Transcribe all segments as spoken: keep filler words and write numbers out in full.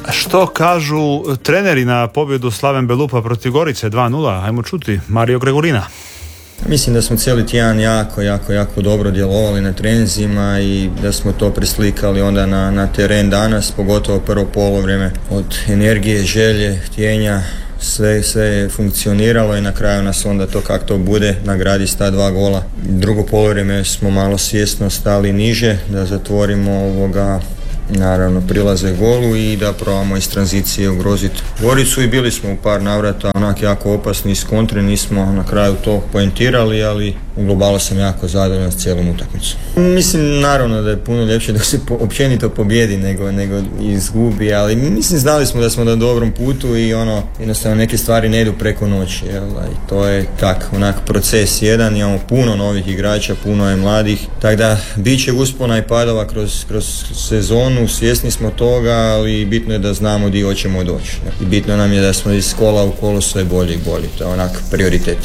Što kažu treneri na pobjedu Slaven Belupa protiv Gorice dva nula? Ajmo čuti Mario Gregorina. Mislim da smo cijeli tjedan jako, jako, jako dobro djelovali na treninzima i da smo to preslikali onda na, na teren danas, pogotovo prvo polovrijeme. Od energije, želje, htjenja, sve, sve je funkcioniralo i na kraju nas onda to kako to bude nagradi sta dva gola. Drugo polovrijeme smo malo svjesno stali niže, da zatvorimo ovoga naravno prilaze golu i da probamo iz tranzicije ugroziti Goricu i bili smo u par navrata onak jako opasni iz kontre, nismo na kraju to poentirali, ali u globalu sam jako zadovoljan s cijelom utakmicom. Mislim naravno da je puno ljepše da se po, općenito pobjedi nego, nego izgubi, ali mislim znali smo da smo na dobrom putu i ono jednostavno neke stvari ne idu preko noći, jel? I to je tak onak proces jedan, imamo puno novih igrača, puno je mladih, tako da bit će uspona i padova kroz, kroz sezonu, svjesni smo toga, ali bitno je da znamo gdje hoćemo doći. I bitno nam je da smo iz kola u kolo sve bolji i bolji, to je onak prioritet.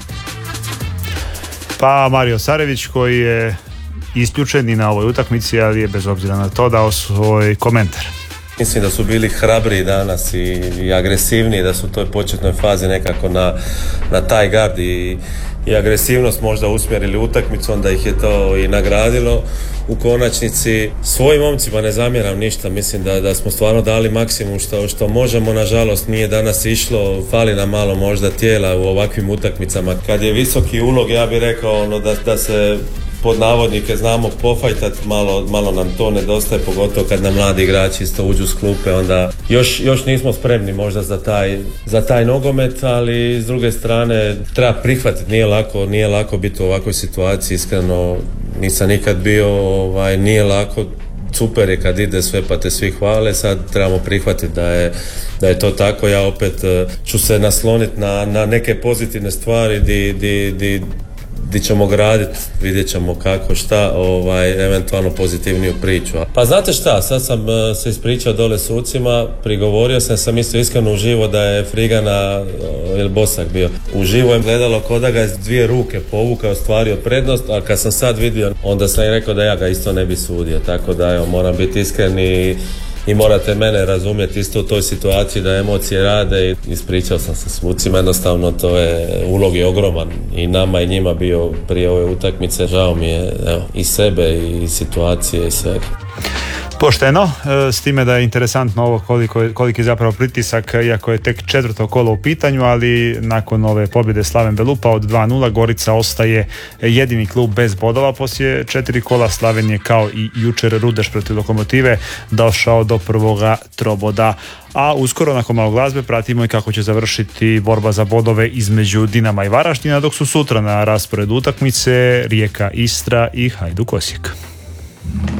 Pa Mario Sarević koji je isključen i na ovoj utakmici, ali je bez obzira na to dao svoj komentar. Mislim da su bili hrabri danas i, i agresivni, da su u toj početnoj fazi nekako na, na taj gard i, i agresivnost možda usmjerili utakmicu, onda ih je to i nagradilo. U konačnici svojim momcima ne zamjeram ništa, mislim da, da smo stvarno dali maksimum što, što možemo, nažalost nije danas išlo, fali nam malo možda tijela u ovakvim utakmicama. Kad je visoki ulog, ja bih rekao ono, da, da se pod navodnike znamo pofajtati, malo, malo nam to nedostaje, pogotovo kad nam mladi igrači isto uđu s klupe, onda još, još nismo spremni možda za taj, za taj nogomet, ali s druge strane treba prihvatiti, nije lako, nije lako biti u ovakvoj situaciji, iskreno nisam nikad bio, ovaj, nije lako, super je kad ide sve pa te svi hvale, sad trebamo prihvatiti da je, da je to tako. Ja opet ću se nasloniti na, na neke pozitivne stvari di, di, di gdje ćemo graditi, vidjet ćemo kako, šta, ovaj, eventualno pozitivniju priču. Pa znate šta, sad sam uh, se ispričao dole sucima, prigovorio sam, sam isto iskreno uživo da je Frigana, uh, ili Bosak bio, uživo je gledalo ko da ga je s dvije ruke povukao, ostvario prednost, a kad sam sad vidio, onda sam i rekao da ja ga isto ne bi sudio, tako da evo, moram biti iskren i I morate mene razumjeti isto u toj situaciji da emocije rade i ispričao sam se s mucima, jednostavno to je, ulog je ogroman i nama i njima bio prije ove utakmice, žao mi je evo, i sebe i situacije i svega. Pošteno, s time da je interesantno ovo koliko, koliki je zapravo pritisak, iako je tek četvrto kolo u pitanju, ali nakon ove pobjede Slaven Belupa od dva nula Gorica ostaje jedini klub bez bodova poslije četiri kola. Slaven je kao i jučer Rudeš protiv Lokomotive došao do prvoga troboda. A uskoro nakon malo glazbe pratimo i kako će završiti borba za bodove između Dinama i Varaždina, dok su sutra na rasporedu utakmice Rijeka Istra i Hajduk Osijek.